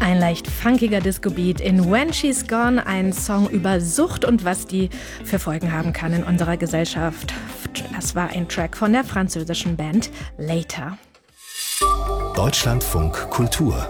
Ein leicht funkiger Disco-Beat in When She's Gone, ein Song über Sucht und was die für Folgen haben kann in unserer Gesellschaft. Das war ein Track von der französischen Band Later. Deutschlandfunk Kultur.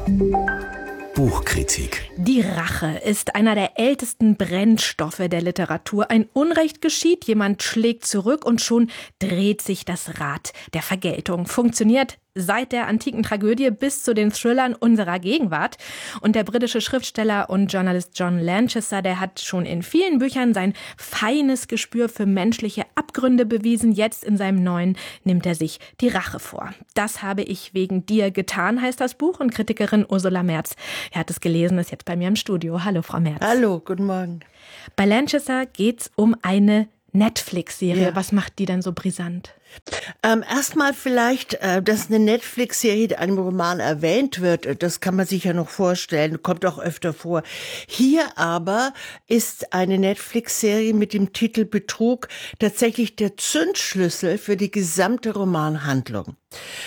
Buchkritik. Die Rache ist einer der ältesten Brennstoffe der Literatur. Ein Unrecht geschieht, jemand schlägt zurück und schon dreht sich das Rad der Vergeltung. Funktioniert seit der antiken Tragödie bis zu den Thrillern unserer Gegenwart. Und der britische Schriftsteller und Journalist John Lanchester, der hat schon in vielen Büchern sein feines Gespür für menschliche Abgründe bewiesen. Jetzt in seinem neuen nimmt er sich die Rache vor. Das habe ich wegen dir getan, heißt das Buch. Und Kritikerin Ursula Merz, er hat es gelesen, ist jetzt bei mir im Studio. Hallo, Frau Merz. Hallo, guten Morgen. Bei Lanchester geht's um eine Netflix-Serie. Ja. Was macht die denn so brisant? Erstmal vielleicht, dass eine Netflix-Serie in einem Roman erwähnt wird, das kann man sich ja noch vorstellen, kommt auch öfter vor. Hier aber ist eine Netflix-Serie mit dem Titel Betrug tatsächlich der Zündschlüssel für die gesamte Romanhandlung.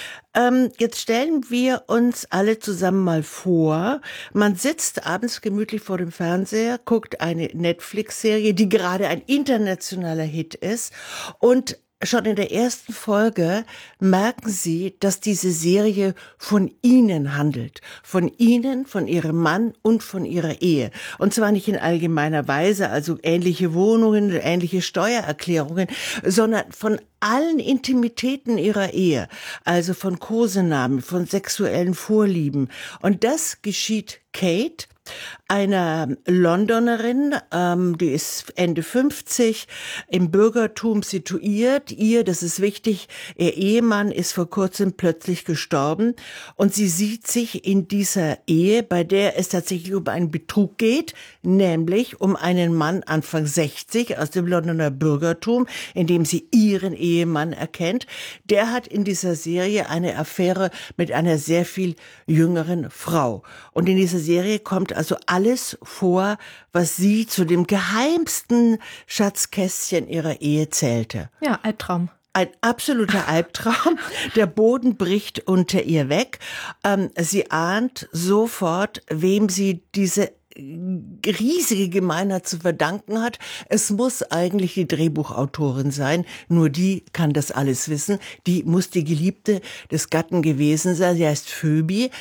Jetzt stellen wir uns alle zusammen mal vor, man sitzt abends gemütlich vor dem Fernseher, guckt eine Netflix-Serie, die gerade ein internationaler Hit ist, und schon in der ersten Folge merken Sie, dass diese Serie von Ihnen handelt. Von Ihnen, von Ihrem Mann und von Ihrer Ehe. Und zwar nicht in allgemeiner Weise, also ähnliche Wohnungen, ähnliche Steuererklärungen, sondern von allen Intimitäten Ihrer Ehe. Also von Kosenamen, von sexuellen Vorlieben. Und das geschieht Kate, einer Londonerin, die ist Ende 50, im Bürgertum situiert. Das ist wichtig, ihr Ehemann ist vor kurzem plötzlich gestorben und sie sieht sich in dieser Ehe, bei der es tatsächlich um einen Betrug geht, nämlich um einen Mann Anfang 60 aus dem Londoner Bürgertum, in dem sie ihren Ehemann erkennt. Der hat in dieser Serie eine Affäre mit einer sehr viel jüngeren Frau. Und in dieser Serie kommt also alles vor, was sie zu dem geheimsten Schatzkästchen ihrer Ehe zählte. Ja, Albtraum. Ein absoluter Albtraum. Der Boden bricht unter ihr weg. Sie ahnt sofort, wem sie diese riesige Gemeinheit zu verdanken hat. Es muss eigentlich die Drehbuchautorin sein, nur die kann das alles wissen. Die muss die Geliebte des Gatten gewesen sein. Sie heißt Phoebe.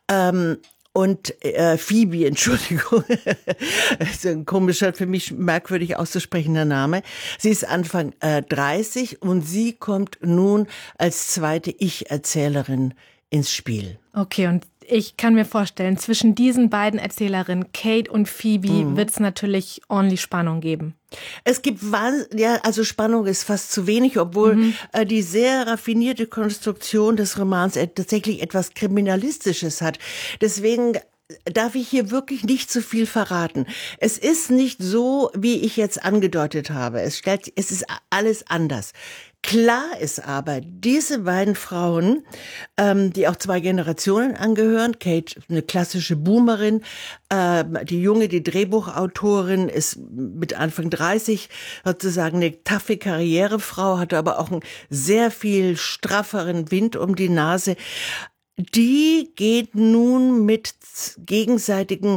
Phoebe, Entschuldigung, ist ein komischer, für mich merkwürdig auszusprechender Name. Sie ist Anfang 30 und sie kommt nun als zweite Ich-Erzählerin ins Spiel. Okay, und ich kann mir vorstellen, zwischen diesen beiden Erzählerinnen, Kate und Phoebe, wird es natürlich ordentlich Spannung geben. Es gibt, also Spannung ist fast zu wenig, obwohl die sehr raffinierte Konstruktion des Romans tatsächlich etwas Kriminalistisches hat. Deswegen darf ich hier wirklich nicht zu viel verraten. Es ist nicht so, wie ich jetzt angedeutet habe. Es ist alles anders. Klar ist aber, diese beiden Frauen, die auch zwei Generationen angehören, Kate, eine klassische Boomerin, die Junge, die Drehbuchautorin, ist mit Anfang 30 sozusagen eine taffe Karrierefrau, hatte aber auch einen sehr viel strafferen Wind um die Nase. Die geht nun mit gegenseitigen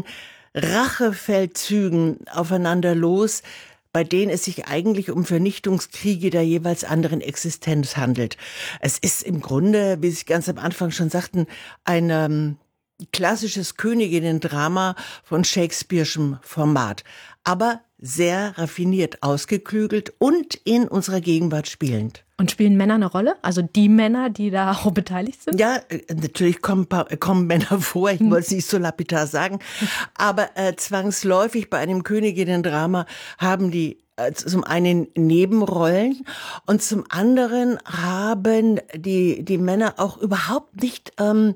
Rachefeldzügen aufeinander los, bei denen es sich eigentlich um Vernichtungskriege der jeweils anderen Existenz handelt. Es ist im Grunde, wie Sie ganz am Anfang schon sagten, ein klassisches Königinnen-Drama von Shakespeare'schem Format, aber sehr raffiniert ausgeklügelt und in unserer Gegenwart spielend. Und spielen Männer eine Rolle? Also die Männer, die da auch beteiligt sind? Ja, natürlich kommen Männer vor, ich wollte es nicht so lapidar sagen, aber zwangsläufig bei einem Königinnen-Drama haben die zum einen Nebenrollen und zum anderen haben die Männer auch überhaupt nicht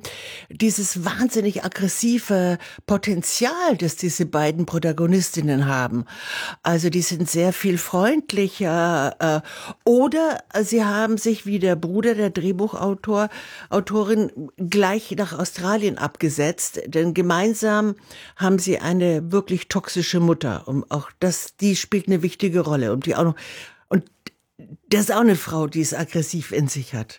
dieses wahnsinnig aggressive Potenzial, das diese beiden Protagonistinnen haben. Also die sind sehr viel freundlicher oder sie haben sich wie der Bruder der Drehbuchautorin gleich nach Australien abgesetzt, denn gemeinsam haben sie eine wirklich toxische Mutter. Und auch die spielt eine wichtige Rolle und die auch noch. Und Das ist auch eine Frau, die es aggressiv in sich hat.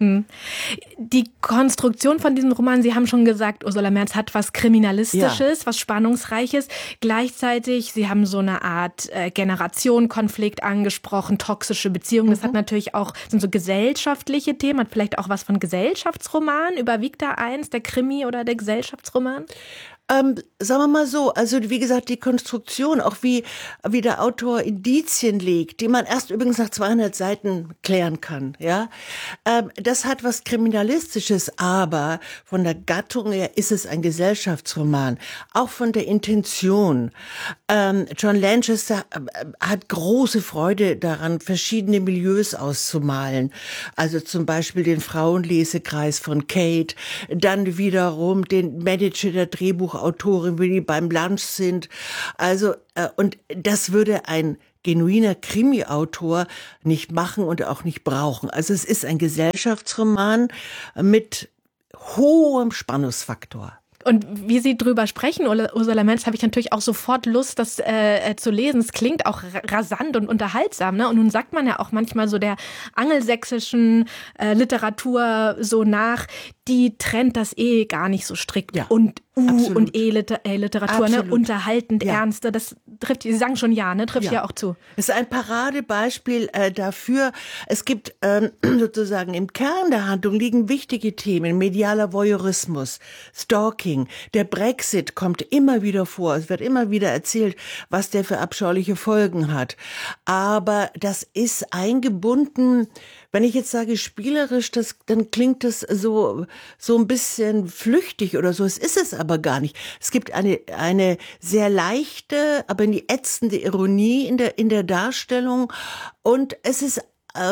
Die Konstruktion von diesem Roman, Sie haben schon gesagt, Ursula Merz hat was Kriminalistisches, was Spannungsreiches. Gleichzeitig, Sie haben so eine Art Generationenkonflikt angesprochen, toxische Beziehungen. Das hat natürlich auch, sind so gesellschaftliche Themen, hat vielleicht auch was von Gesellschaftsroman. Überwiegt da eins, der Krimi oder der Gesellschaftsroman? Sagen wir mal so, also wie gesagt, die Konstruktion, auch wie der Autor Indizien legt, die man erst übrigens nach 200 Seiten klären kann, ja. Das hat was Kriminalistisches, aber von der Gattung her ist es ein Gesellschaftsroman, auch von der Intention. John Lanchester hat große Freude daran, verschiedene Milieus auszumalen. Also zum Beispiel den Frauenlesekreis von Kate, dann wiederum den Manager der Drehbuchautorin, wie die beim Lunch sind. Also, und das würde ein genuiner Krimi-Autor nicht machen und auch nicht brauchen. Also es ist ein Gesellschaftsroman mit hohem Spannungsfaktor. Und wie Sie drüber sprechen, Ursula Merz, habe ich natürlich auch sofort Lust, das zu lesen. Es klingt auch rasant und unterhaltsam, ne? Und nun sagt man ja auch manchmal so der angelsächsischen Literatur so nach, die trennt das gar nicht so strikt. Ja, und absolut. und Literatur, ne? Unterhaltend, ernste, das trifft, Sie sagen schon ja, ne? Trifft ja auch zu. Es ist ein Paradebeispiel dafür. Es gibt sozusagen im Kern der Handlung liegen wichtige Themen, medialer Voyeurismus, Stalking. Der Brexit kommt immer wieder vor. Es wird immer wieder erzählt, was der für abscheuliche Folgen hat. Aber das ist eingebunden, wenn ich jetzt sage spielerisch, dann klingt das so ein bisschen flüchtig oder so. Es ist es aber gar nicht. Es gibt eine sehr leichte, aber nie ätzende Ironie in der Darstellung und es ist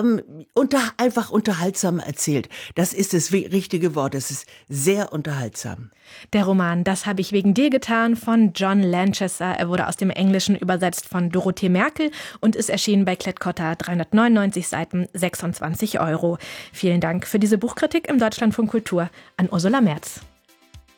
einfach unterhaltsam erzählt. Das ist das richtige Wort. Es ist sehr unterhaltsam. Der Roman Das habe ich wegen dir getan von John Lanchester. Er wurde aus dem Englischen übersetzt von Dorothee Merkel und ist erschienen bei Klett-Cotta, 399 Seiten, 26 €. Vielen Dank für diese Buchkritik im Deutschlandfunk Kultur an Ursula Merz.